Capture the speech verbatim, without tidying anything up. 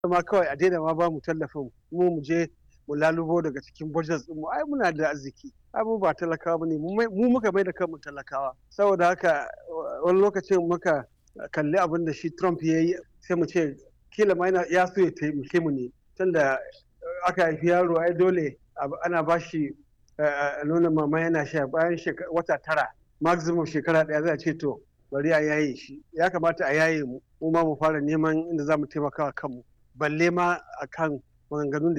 ma kawai a daina ma bamu tallafin mu mu je mu lalubo daga cikin budget ɗinmu ai muna da arziki ai mu ba talakawa bane mu muka mai da kanmu talakawa saboda haka wani lokacin muka kalli abin da shi Trump ya yi sai mu ce kila ma ya so ya taimake mu ne tunda aka haifi yaro ai dole ana ba shi nonon mama yana sha bayan wata tara maximum shekara ɗaya za a ce to bari a yaye shi ya kamata a yaye mu mu ma mu fara neman inda za mu taimaka wa kanmu balle ma akan maganganun da